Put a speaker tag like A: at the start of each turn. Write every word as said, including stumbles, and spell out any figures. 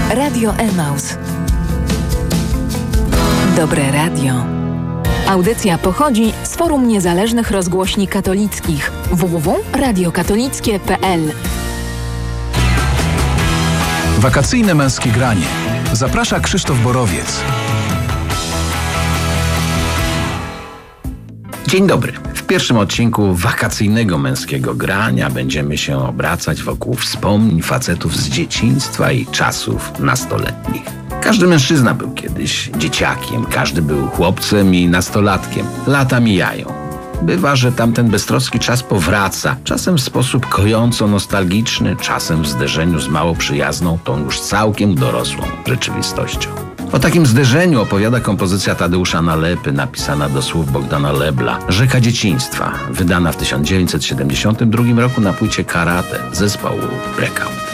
A: Radio Emaus. Dobre radio. Audycja pochodzi z Forum Niezależnych Rozgłośni Katolickich w w w kropka radio katolickie kropka p l.
B: Wakacyjne męskie granie. Zaprasza Krzysztof Borowiec.
C: Dzień dobry. W pierwszym odcinku wakacyjnego męskiego grania będziemy się obracać wokół wspomnień facetów z dzieciństwa i czasów nastoletnich. Każdy mężczyzna był kiedyś dzieciakiem, każdy był chłopcem i nastolatkiem. Lata mijają. Bywa, że tamten beztroski czas powraca, czasem w sposób kojąco nostalgiczny, czasem w zderzeniu z mało przyjazną, tą już całkiem dorosłą rzeczywistością. O takim zderzeniu opowiada kompozycja Tadeusza Nalepy, napisana do słów Bogdana Lebla, Rzeka dzieciństwa, wydana w tysiąc dziewięćset siedemdziesiątym drugim roku na płycie Karate zespołu Brekał.